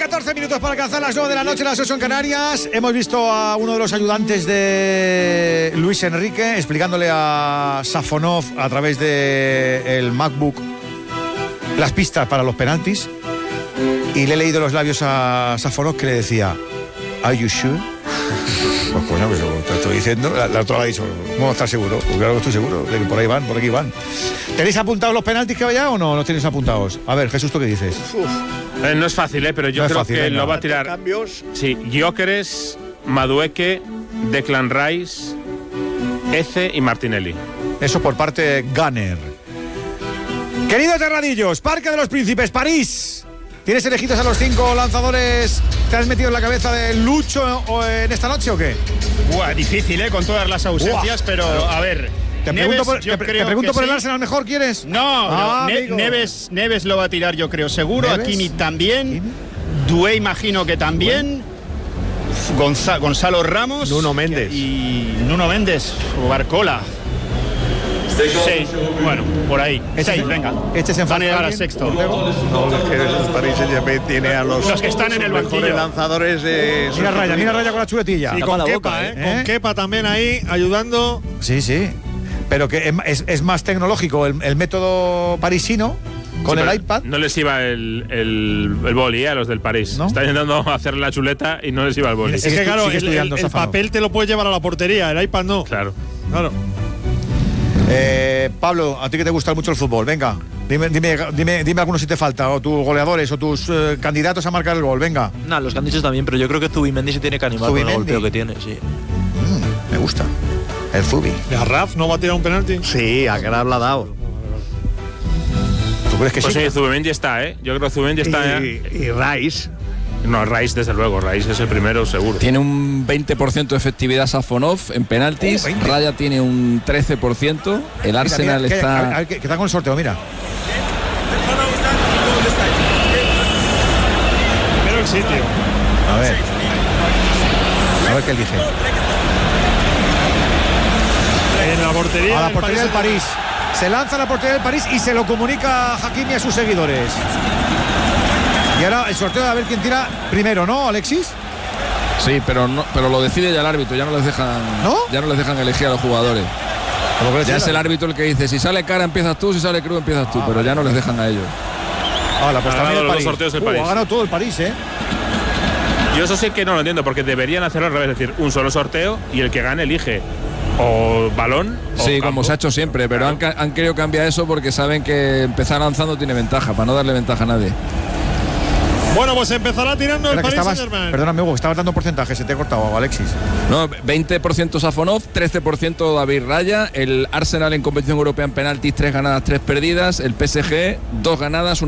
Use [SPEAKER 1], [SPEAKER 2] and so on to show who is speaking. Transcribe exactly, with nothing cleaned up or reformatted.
[SPEAKER 1] catorce minutos para alcanzar las nueve de la noche, las ocho en Canarias. Hemos visto a uno de los ayudantes de Luis Enrique explicándole a Safonov a través del MacBook las pistas para los penaltis. Y le he leído los labios a Safonov que le decía: ¿Are you sure? Pues coño, pues te estoy diciendo. La, la otra ha dicho: ¿cómo estás seguro? Pues claro que estoy seguro de que por ahí van, por aquí van. ¿Tenéis apuntados los penaltis que vaya o no? ¿Los tenéis apuntados? A ver, Jesús, ¿tú qué dices?
[SPEAKER 2] Eh, no es fácil, ¿eh? Pero yo
[SPEAKER 1] no
[SPEAKER 2] creo
[SPEAKER 1] fácil,
[SPEAKER 2] que
[SPEAKER 1] venga.
[SPEAKER 2] lo va a tirar.
[SPEAKER 3] Cambios.
[SPEAKER 2] Sí, Gyökeres, Madueke, Declan Rice, Eze y Martinelli.
[SPEAKER 1] Eso por parte de Gunner. Queridos Terradillos, Parque de los Príncipes, París. ¿Tienes elegidos a los cinco lanzadores? ¿Te has metido en la cabeza de Lucho en esta noche o qué?
[SPEAKER 4] Buah, difícil, ¿eh? Con todas las ausencias, Buah. pero a ver.
[SPEAKER 1] Te
[SPEAKER 4] Neves,
[SPEAKER 1] pregunto por,
[SPEAKER 4] yo
[SPEAKER 1] te,
[SPEAKER 4] creo
[SPEAKER 1] te pregunto
[SPEAKER 4] que
[SPEAKER 1] por
[SPEAKER 4] sí.
[SPEAKER 1] el Arsenal mejor, ¿quieres?
[SPEAKER 4] No,
[SPEAKER 1] ah,
[SPEAKER 4] no. Ne- Neves, Neves lo va a tirar, yo creo, seguro.
[SPEAKER 1] ¿Neves?
[SPEAKER 4] Hakimi también. Dué, imagino que también. Gonza- Gonzalo Ramos.
[SPEAKER 3] Nuno Méndez.
[SPEAKER 4] Y Nuno Méndez o Barcola. Seis, bueno, por ahí.
[SPEAKER 1] Este
[SPEAKER 4] Seis,
[SPEAKER 1] es-
[SPEAKER 4] venga.
[SPEAKER 1] este se
[SPEAKER 4] Van a llegar
[SPEAKER 1] enfada
[SPEAKER 4] a sexto.
[SPEAKER 3] No, es que el Paris Saint-Germain tiene a los,
[SPEAKER 4] Los que están en el
[SPEAKER 3] mejores
[SPEAKER 4] banquillo.
[SPEAKER 3] lanzadores de.
[SPEAKER 1] Mira Raya, mira Raya con la chuletilla.
[SPEAKER 5] Y
[SPEAKER 6] Tapa
[SPEAKER 5] con
[SPEAKER 6] la
[SPEAKER 5] Kepa,
[SPEAKER 6] boca,
[SPEAKER 5] ¿eh?
[SPEAKER 1] ¿eh?
[SPEAKER 5] Con Kepa también ahí, ayudando.
[SPEAKER 1] Sí, sí. Pero que es, es, es más tecnológico el, el método parisino con
[SPEAKER 2] Sí,
[SPEAKER 1] el
[SPEAKER 2] pero
[SPEAKER 1] iPad.
[SPEAKER 2] No les iba el, el, el boli, ¿eh? A los del París.
[SPEAKER 1] ¿No?
[SPEAKER 2] Están intentando hacer la chuleta y no les iba el boli.
[SPEAKER 5] Es
[SPEAKER 1] Sigue
[SPEAKER 5] que
[SPEAKER 1] estu-
[SPEAKER 5] claro,
[SPEAKER 1] sigue
[SPEAKER 5] el,
[SPEAKER 1] estudiando,
[SPEAKER 5] el- el
[SPEAKER 1] Safano.
[SPEAKER 5] papel te lo puedes llevar a la portería, el iPad no.
[SPEAKER 2] Claro.
[SPEAKER 5] Claro.
[SPEAKER 1] Eh, Pablo, a ti que te gusta mucho el fútbol, venga, dime, dime, dime, dime algunos si te falta, o tus goleadores, o tus eh, candidatos a marcar el gol, venga.
[SPEAKER 6] Nah, los que han dicho también, pero yo creo que Zubimendi se tiene que animar con el
[SPEAKER 1] Zubimendi.
[SPEAKER 6] golpeo que tiene, sí.
[SPEAKER 1] Mm, me gusta. El Zubi.
[SPEAKER 5] ¿Y a Raf no va a tirar un penalti?
[SPEAKER 3] Sí, a Graf la ha dado.
[SPEAKER 1] ¿Tú crees que
[SPEAKER 2] Pues
[SPEAKER 1] sí?
[SPEAKER 2] sí, Zubimendi está, ¿eh? Yo creo que Zubimendi está.
[SPEAKER 3] Y, y Rice.
[SPEAKER 2] No, Rice, desde luego. Rice es el primero, seguro.
[SPEAKER 7] Tiene un veinte por ciento de efectividad Safonov en penaltis.
[SPEAKER 1] Oh, veinte.
[SPEAKER 7] Raya tiene un trece por ciento. El
[SPEAKER 1] Mira,
[SPEAKER 7] Arsenal
[SPEAKER 1] mira, que-
[SPEAKER 7] está.
[SPEAKER 1] a ver, a ver, que, que está con el sorteo, mira.
[SPEAKER 5] Primero el sitio.
[SPEAKER 1] A ver. A ver qué elige.
[SPEAKER 5] En la portería.
[SPEAKER 1] A la
[SPEAKER 5] del
[SPEAKER 1] portería del
[SPEAKER 5] Paris.
[SPEAKER 1] París. Se lanza a la portería del París y se lo comunica a Hakimi a sus seguidores. Y ahora el sorteo de a ver quién tira primero, ¿no, Alexis?
[SPEAKER 7] Sí, pero no, pero lo decide ya el árbitro. Ya no les dejan.
[SPEAKER 1] ¿No?
[SPEAKER 7] Ya no les dejan elegir a los jugadores.
[SPEAKER 1] Como que
[SPEAKER 7] Ya
[SPEAKER 1] les
[SPEAKER 7] es el árbitro el que dice: si sale cara empiezas tú, si sale cruz empiezas tú.
[SPEAKER 1] Ah,
[SPEAKER 7] pero ya no les dejan a ellos.
[SPEAKER 1] Ah, la
[SPEAKER 2] Ha ganado
[SPEAKER 1] del
[SPEAKER 2] los dos
[SPEAKER 1] París.
[SPEAKER 2] sorteos el
[SPEAKER 1] Uh,
[SPEAKER 2] París.
[SPEAKER 1] ha ganado todo el París, ¿eh?
[SPEAKER 2] Yo eso sí que no lo entiendo, porque deberían hacerlo al revés, es decir, un solo sorteo y el que gane elige o balón o
[SPEAKER 7] Sí,
[SPEAKER 2] campo.
[SPEAKER 7] como se ha hecho siempre, pero han, ca- han querido cambiar eso porque saben que empezar lanzando tiene ventaja, para no darle ventaja a nadie.
[SPEAKER 5] Bueno, pues empezará tirando el
[SPEAKER 1] Espera, que
[SPEAKER 5] Paris
[SPEAKER 1] estabas,
[SPEAKER 5] Saint-Germain.
[SPEAKER 1] perdóname, Hugo, que estabas dando porcentaje, se te ha cortado, Alexis.
[SPEAKER 7] No, veinte por ciento Safonov, trece por ciento David Raya, el Arsenal en competición europea en penaltis, tres ganadas, tres perdidas, el P S G, dos ganadas, una